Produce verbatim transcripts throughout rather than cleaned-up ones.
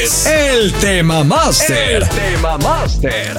es el Tema Master. El Tema Master.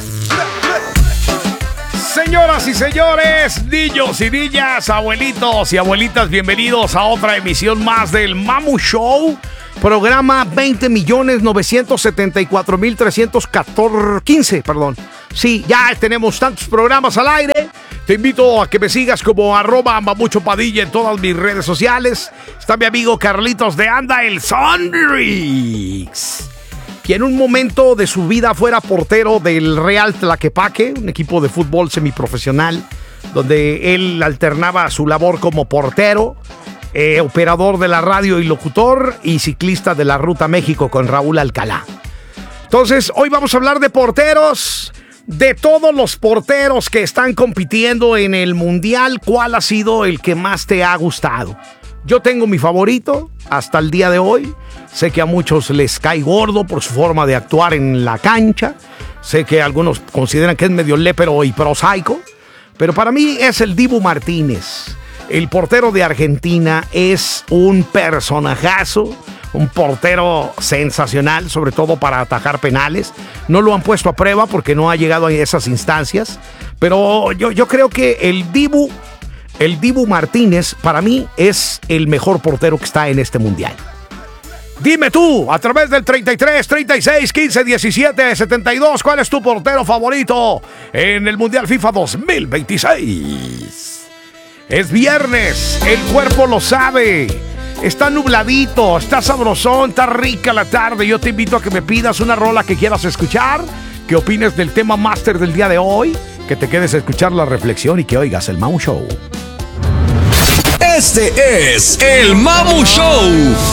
Señoras y señores, niños y niñas, abuelitos y abuelitas, bienvenidos a otra emisión más del Mamu Show. Programa veinte millones novecientos setenta y cuatro mil trescientos quince, perdón. Sí, ya tenemos tantos programas al aire. Te invito a que me sigas como arroba Mamucho Padilla en todas mis redes sociales. Está mi amigo Carlitos de Anda, el Sonrix, que en un momento de su vida fuera portero del Real Tlaquepaque, un equipo de fútbol semiprofesional, donde él alternaba su labor como portero, eh, operador de la radio y locutor, y ciclista de la Ruta México con Raúl Alcalá. Entonces, hoy vamos a hablar de porteros, de todos los porteros que están compitiendo en el Mundial. ¿Cuál ha sido el que más te ha gustado? Yo tengo mi favorito hasta el día de hoy. Sé que a muchos les cae gordo por su forma de actuar en la cancha. Sé que algunos consideran que es medio lépero y prosaico. Pero para mí es el Dibu Martínez. El portero de Argentina es un personajazo. Un portero sensacional, sobre todo para atajar penales. No lo han puesto a prueba porque no ha llegado a esas instancias. Pero yo, yo creo que el Dibu, el Dibu Martínez, para mí, es el mejor portero que está en este mundial. Dime tú, a través del treinta y tres, treinta y seis, quince, diecisiete, setenta y dos, ¿cuál es tu portero favorito en el Mundial FIFA dos mil veintiséis? Es viernes, el cuerpo lo sabe. Está nubladito, está sabrosón, está rica la tarde. Yo te invito a que me pidas una rola que quieras escuchar, que opines del tema máster del día de hoy, que te quedes a escuchar la reflexión y que oigas el Mamu Show. Este es el Mamu Show.